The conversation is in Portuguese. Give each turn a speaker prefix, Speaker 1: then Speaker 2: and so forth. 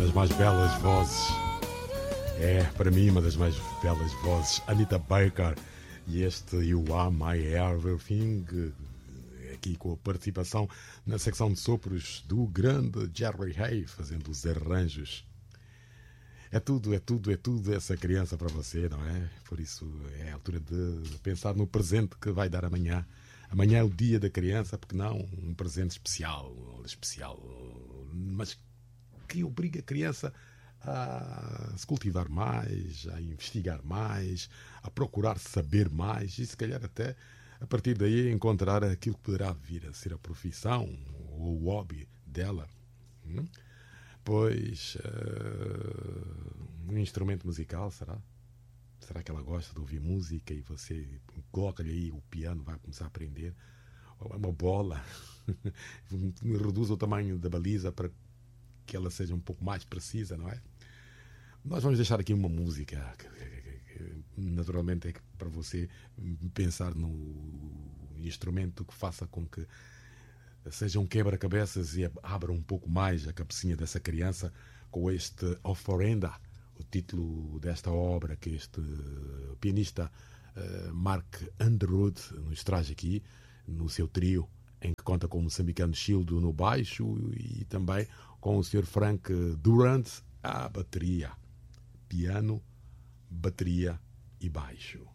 Speaker 1: das mais belas vozes. É, para mim, uma das mais belas vozes, Anita Baker. E este You Are My Everything, aqui com a participação na secção de sopros do grande Jerry Hay, fazendo os arranjos. É tudo essa criança para você, não é? Por isso é a altura de pensar no presente que vai dar amanhã. Amanhã é o dia da criança, porque não um presente especial, mas que obriga a criança a se cultivar mais, a investigar mais, a procurar saber mais e se calhar até a partir daí encontrar aquilo que poderá vir a ser a profissão ou o hobby dela. Pois um instrumento musical, será? Será que ela gosta de ouvir música e você coloca-lhe aí o piano, vai começar a aprender? Ou é uma bola? Reduz o tamanho da baliza para que ela seja um pouco mais precisa, não é? Nós vamos deixar aqui uma música que naturalmente é para você pensar no instrumento que faça com que seja um quebra-cabeças e abra um pouco mais a cabecinha dessa criança com este Oferenda, o título desta obra que este pianista Mark Underwood nos traz aqui no seu trio, em que conta com o moçambicano Childo no baixo e também com o Sr. Frank Durant à bateria, piano, bateria e baixo.